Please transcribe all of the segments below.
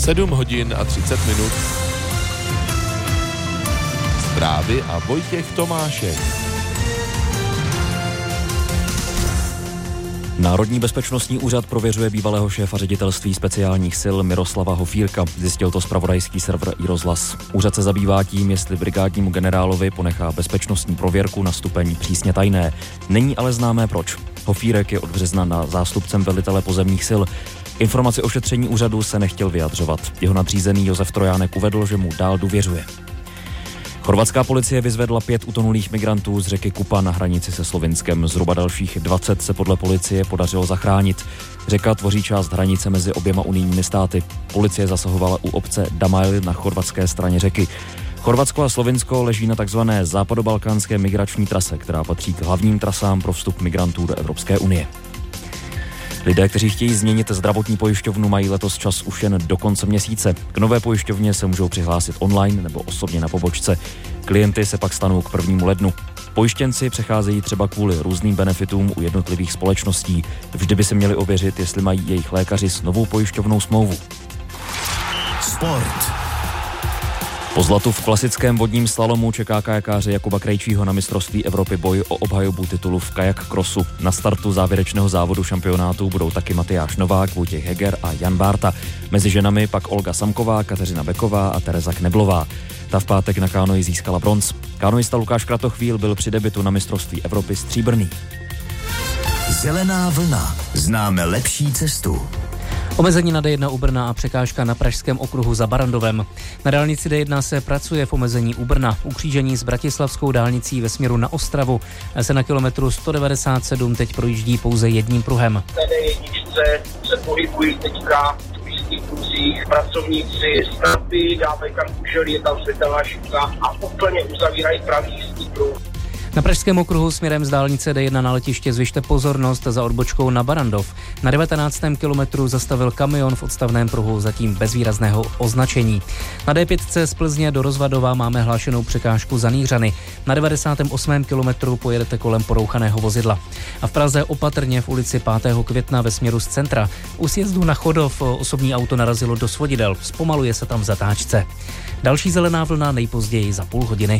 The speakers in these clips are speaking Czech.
7 hodin a 30 minut. Zprávy a Vojtěch Tomášek. Národní bezpečnostní úřad prověřuje bývalého šéfa ředitelství speciálních sil Miroslava Hofírka. Zjistil to zpravodajský server iRozhlas. Úřad se zabývá tím, jestli brigádnímu generálovi ponechá bezpečnostní prověrku na stupeň přísně tajné. Není ale známé proč. Hofírek je od března na zástupcem velitele pozemních sil. Informaci o šetření úřadu se nechtěl vyjadřovat. Jeho nadřízený Josef Trojánek uvedl, že mu dál důvěřuje. Chorvatská policie vyzvedla 5 utonulých migrantů z řeky Kupa na hranici se Slovinskem. Zhruba dalších 20 se podle policie podařilo zachránit. Řeka tvoří část hranice mezi oběma unijními státy. Policie zasahovala u obce Damajl na chorvatské straně řeky. Chorvatsko a Slovinsko leží na takzvané západobalkánské migrační trase, která patří k hlavním trasám pro vstup migrantů do Evropské unie. Lidé, kteří chtějí změnit zdravotní pojišťovnu, mají letos čas už jen do konce měsíce. K nové pojišťovně se můžou přihlásit online nebo osobně na pobočce. Klienty se pak stanou k 1. lednu. Pojištěnci přecházejí třeba kvůli různým benefitům u jednotlivých společností. Vždy by se měli ověřit, jestli mají jejich lékaři s novou pojišťovnou smlouvu. Sport. Po zlatu v klasickém vodním slalomu čeká kajakáře Jakuba Krejčího na mistrovství Evropy boj o obhajobu titulu v kajak crossu. Na startu závěrečného závodu šampionátu budou taky Matyáš Novák, Vojtěch Heger a Jan Bárta. Mezi ženami pak Olga Samková, Kateřina Beková a Tereza Kneblová. Ta v pátek na kánoji získala bronz. Kanoista Lukáš Kratochvíl byl při debutu na mistrovství Evropy stříbrný. Zelená vlna. Známe lepší cestu. Omezení na D1 u Brna a překážka na Pražském okruhu za Barrandovem. Na dálnici D1 se pracuje v omezení u Brna. U křížení s Bratislavskou dálnicí ve směru na Ostravu se na kilometru 197 teď projíždí pouze jedním pruhem. D1 se pohybují teďka v místních pruzích pracovníci stavby, dáme kam kužel, je tam světelná šipka a úplně uzavírají pravý jízdní pruh. Na Pražském okruhu směrem z dálnice D1 na letiště zvyšte pozornost za odbočkou na Barrandov. Na 19. kilometru zastavil kamion v odstavném pruhu, zatím bez výrazného označení. Na D5 z Plzně do Rozvadova máme hlášenou překážku za Nýřany. Na 98. kilometru pojedete kolem porouchaného vozidla. A v Praze opatrně v ulici 5. května ve směru z centra. U sjezdu na Chodov osobní auto narazilo do svodidel. Zpomaluje se tam v zatáčce. Další zelená vlna nejpozději za půl hodiny.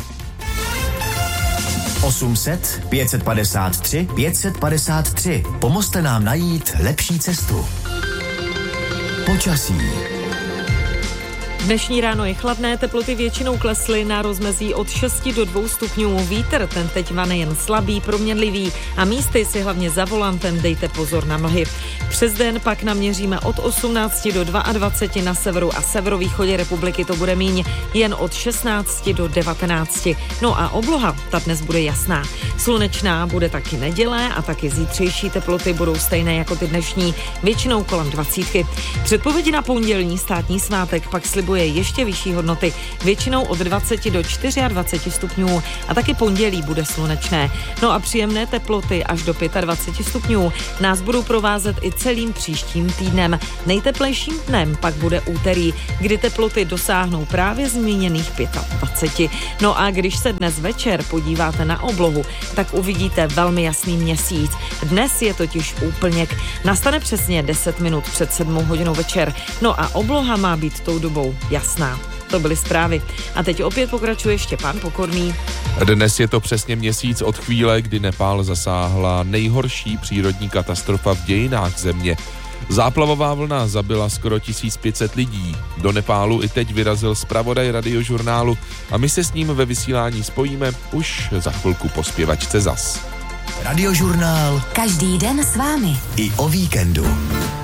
800 553 553. Pomozte nám najít lepší cestu. Počasí. Dnešní ráno je chladné, teploty většinou klesly na rozmezí od 6 do 2 stupňů. Vítr ten teď vane jen slabý, proměnlivý a místy si hlavně za volantem dejte pozor na mlhy. Přes den pak naměříme od 18 do 22 na severu a severovýchodě republiky to bude míň, jen od 16 do 19. No a obloha, ta dnes bude jasná. Slunečná bude taky neděle a taky zítřejší teploty budou stejné jako ty dnešní, většinou kolem 20. Předpovědi na pondělní státní svátek pak slibuje ještě vyšší hodnoty, většinou od 20 do 24 stupňů a taky pondělí bude slunečné. No a příjemné teploty až do 25 stupňů nás budou provázet i celým příštím týdnem. Nejteplejším dnem pak bude úterý, kdy teploty dosáhnou právě zmíněných 25. No a když se dnes večer podíváte na oblohu, tak uvidíte velmi jasný měsíc. Dnes je totiž úplněk. Nastane přesně 10 minut před 7 hodinou večer. No a obloha má být tou dobou jasná. To byly zprávy. A teď opět pokračuje Štěpán Pokorný. Dnes je to přesně měsíc od chvíle, kdy Nepál zasáhla nejhorší přírodní katastrofa v dějinách země. Záplavová vlna zabila skoro 1500 lidí. Do Nepálu i teď vyrazil zpravodaj Radiožurnálu a my se s ním ve vysílání spojíme už za chvilku po zpěvačce zas. Radiožurnál. Každý den s vámi. I o víkendu.